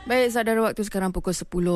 Baik, saudara, waktu sekarang pukul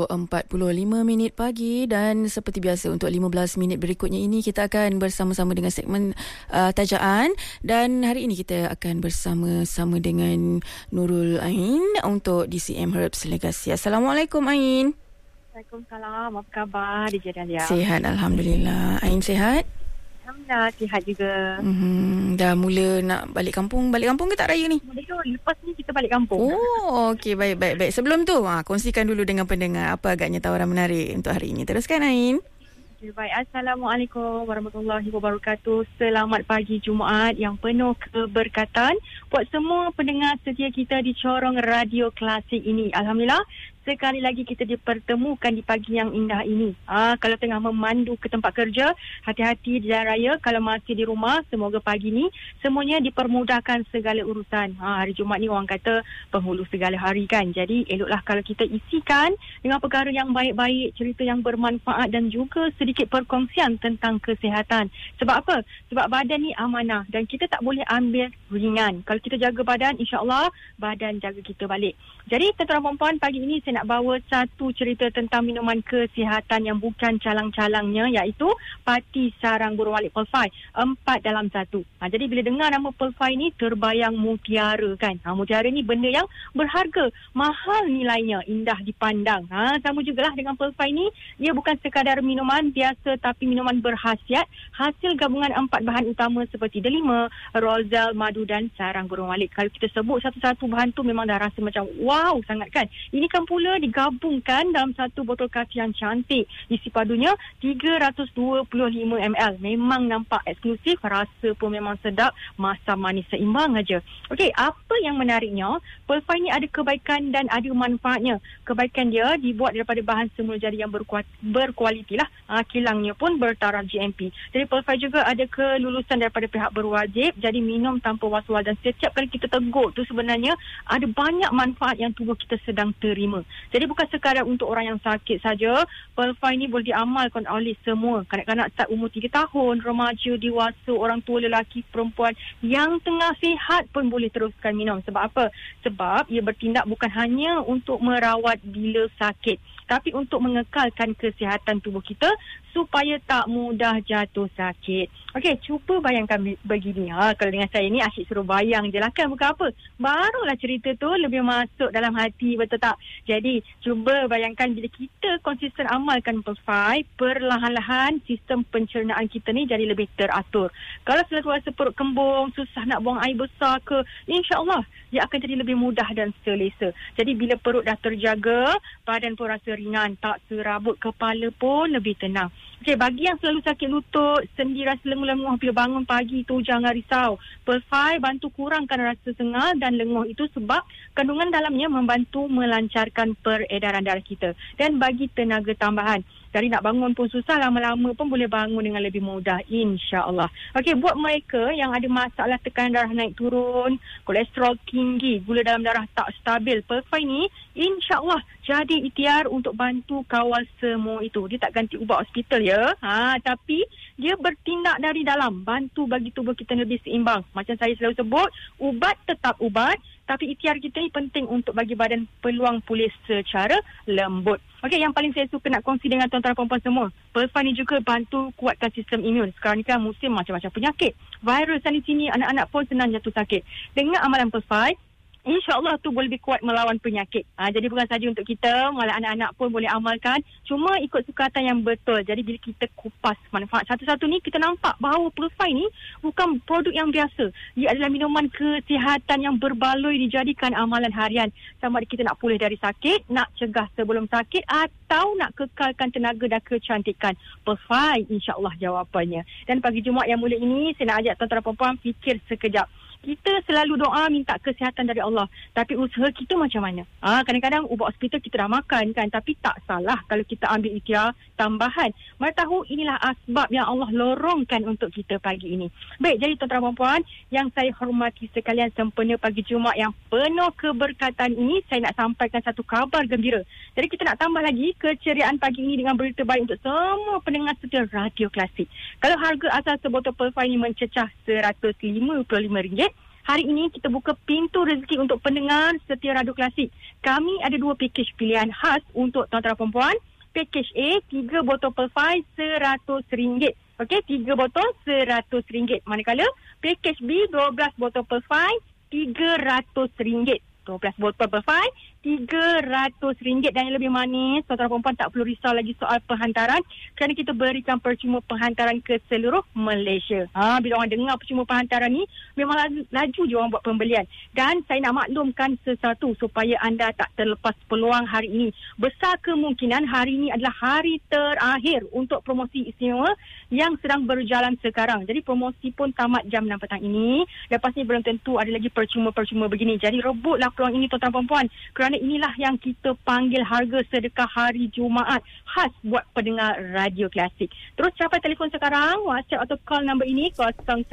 10.45 pagi dan seperti biasa untuk 15 minit berikutnya ini kita akan bersama-sama dengan segmen tajaan, dan hari ini kita akan bersama-sama dengan Nurul Ain untuk DCM Herbs Legacy. Assalamualaikum Ain. Waalaikumsalam. Apa khabar DJ Dahlia? Sihat, Alhamdulillah. Ain sihat? Alhamdulillah, sihat juga. Dah mula nak balik kampung. Balik kampung ke tak raya ni? Lepas ni kita balik kampung. Oh, okey, baik. Sebelum tu, kongsikan dulu dengan pendengar apa agaknya tawaran menarik untuk hari ini. Teruskan Ain. Baik, Assalamualaikum warahmatullahi wabarakatuh. Selamat pagi Jumaat yang penuh keberkatan buat semua pendengar setia kita di corong radio klasik ini. Alhamdulillah, sekali lagi kita dipertemukan di pagi yang indah ini. Kalau tengah memandu ke tempat kerja, hati-hati di jalan raya. Kalau masih di rumah, semoga pagi ni semuanya dipermudahkan segala urusan. Hari Jumaat ni orang kata penghulu segala hari kan. Jadi eloklah kalau kita isikan dengan perkara yang baik-baik, cerita yang bermanfaat dan juga sedikit perkongsian tentang kesihatan. Sebab apa? Sebab badan ni amanah dan kita tak boleh ambil ringan. Kalau kita jaga badan, insya-Allah badan jaga kita balik. Jadi tuan-tuan dan puan-puan, pagi ini saya nak bawa satu cerita tentang minuman kesihatan yang bukan calang-calangnya, iaitu Pati Sarang Burung Walit Pearl 5, 4 dalam 1. Jadi bila dengar nama Pearl 5 ni terbayang mutiara kan. Mutiara ni benda yang berharga, mahal nilainya, indah dipandang. Sama jugalah dengan Pearl 5 ni, dia bukan sekadar minuman biasa tapi minuman berkhasiat, hasil gabungan 4 bahan utama seperti delima, rozal, madu dan sarang burung walit. Kalau kita sebut satu-satu bahan tu memang dah rasa macam wow sangat kan. Ini kan pula digabungkan dalam satu botol kaca yang cantik. Isi padunya 325 ml. Memang nampak eksklusif, rasa pun memang sedap, masam manis seimbang aja. Okey, apa yang menariknya, Pearl 5 ni ada kebaikan dan ada manfaatnya. Kebaikan dia dibuat daripada bahan semula jadi yang berkualiti lah. Kilangnya pun bertaraf GMP. Jadi Pearl 5 juga ada kelulusan daripada pihak berwajib. Jadi minum tanpa was-was, dan setiap kali kita teguk tu sebenarnya ada banyak manfaat yang tubuh kita sedang terima. Jadi bukan sekadar untuk orang yang sakit saja. Pearl 5 ni boleh diamalkan oleh semua. Kanak-kanak start umur 3 tahun, remaja, dewasa, orang tua, lelaki, perempuan yang tengah sihat pun boleh teruskan minum. Sebab apa? Sebab ia bertindak bukan hanya untuk merawat bila sakit, tapi untuk mengekalkan kesihatan tubuh kita supaya tak mudah jatuh sakit. Okey, cuba bayangkan begini. Kalau dengan saya ni asyik suruh bayang je lah kan, bukan apa. Barulah cerita tu lebih masuk dalam hati, betul tak? Jadi, cuba bayangkan bila kita konsisten amalkan Pearl 5, perlahan-lahan sistem pencernaan kita ni jadi lebih teratur. Kalau selalu rasa perut kembung, susah nak buang air besar ke, insya-Allah dia akan jadi lebih mudah dan selesa. Jadi bila perut dah terjaga, badan pun rasa ringan, tak serabut, kepala pun lebih tenang. Okey, bagi yang selalu sakit lutut, sendi, rasa lenguh-lenguh bila bangun pagi tu, jangan risau. Pearl 5 bantu kurangkan rasa sengal dan lenguh itu sebab kandungan dalamnya membantu melancarkan peredaran darah kita dan bagi tenaga tambahan. Dari nak bangun pun susah, lama-lama pun boleh bangun dengan lebih mudah, insya-Allah. Okey, buat mereka yang ada masalah tekanan darah naik turun, kolesterol tinggi, gula dalam darah tak stabil, Pearl 5 ni insya-Allah jadi ikhtiar untuk bantu kawal semua itu. Dia tak ganti ubat hospital ya. Tapi dia bertindak dari dalam, bantu bagi tubuh kita lebih seimbang. Macam saya selalu sebut, ubat tetap ubat, tapi ikhtiar kita ni penting untuk bagi badan peluang pulih secara lembut. Okey, yang paling saya suka nak kongsi dengan tuan-tuan dan puan-puan semua, Pearl 5 ni juga bantu kuatkan sistem imun. Sekarang ni kan musim macam-macam penyakit. Virus sana sini, anak-anak pun senang jatuh sakit. Dengan amalan Pearl 5, insya-Allah tu boleh lebih kuat melawan penyakit. Jadi bukan saja untuk kita, malah anak-anak pun boleh amalkan. Cuma ikut sukatan yang betul. Jadi bila kita kupas manfaat satu-satu ni, kita nampak bahawa Pearl 5 ni bukan produk yang biasa. Ia adalah minuman kesihatan yang berbaloi dijadikan amalan harian. Sama ada kita nak pulih dari sakit, nak cegah sebelum sakit, atau nak kekalkan tenaga dan kecantikan. Pearl 5 insya-Allah jawapannya. Dan pagi Jumaat yang mulia ini, saya nak ajak tuan-tuan dan puan-puan fikir sekejap. Kita selalu doa minta kesihatan dari Allah. Tapi usaha kita macam mana? Kadang-kadang ubat hospital kita dah makan kan. Tapi tak salah kalau kita ambil ikhtiar tambahan. Mana tahu inilah asbab yang Allah lorongkan untuk kita pagi ini. Baik, jadi tuan-tuan dan puan yang saya hormati sekalian, sempena pagi Jumaat yang penuh keberkatan ini, saya nak sampaikan satu kabar gembira. Jadi kita nak tambah lagi keceriaan pagi ini dengan berita baik untuk semua pendengar setia radio klasik. Kalau harga asal sebotol Pearl 5 ini mencecah RM155, Hari ini kita buka pintu rezeki untuk pendengar setia Radio Klasik. Kami ada 2 pakej pilihan khas untuk tuan-tuan dan puan-puan. Pakej A, 3 botol Perfai RM100. Okey, 3 botol RM100. Manakala pakej B, 12 botol Perfai RM300. 12 botol Perfai RM300. Dan yang lebih manis, tuan-tuan dan puan-puan tak perlu risau lagi soal penghantaran kerana kita berikan percuma penghantaran ke seluruh Malaysia. Bila orang dengar percuma penghantaran ni, memang laju je orang buat pembelian. Dan saya nak maklumkan sesuatu supaya anda tak terlepas peluang hari ini. Besar kemungkinan hari ini adalah hari terakhir untuk promosi istimewa yang sedang berjalan sekarang. Jadi promosi pun tamat jam 6 petang ini. Lepas ni belum tentu ada lagi percuma-percuma begini. Jadi rebutlah peluang ini tuan-tuan dan puan-puan. Kerana inilah yang kita panggil harga sedekah hari Jumaat khas buat pendengar Radio Klasik. Terus capai telefon sekarang, WhatsApp atau call nombor ini 014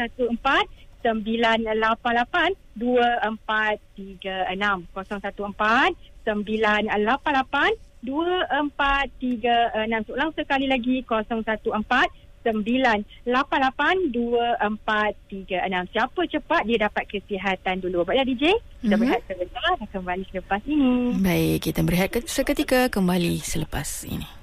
988 2436. 014 988 2436. Ulang sekali lagi, 014 988-2436. Siapa cepat dia dapat kesihatan dulu. Baiklah DJ, kita berehat sebentar dan kembali selepas ini. Baik, kita berehat seketika, kembali selepas ini.